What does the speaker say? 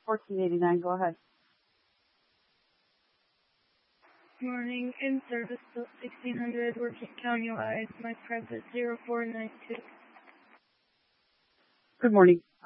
1489. Go ahead. Morning, in service till 1600, working countywide, my private 0492. Good morning.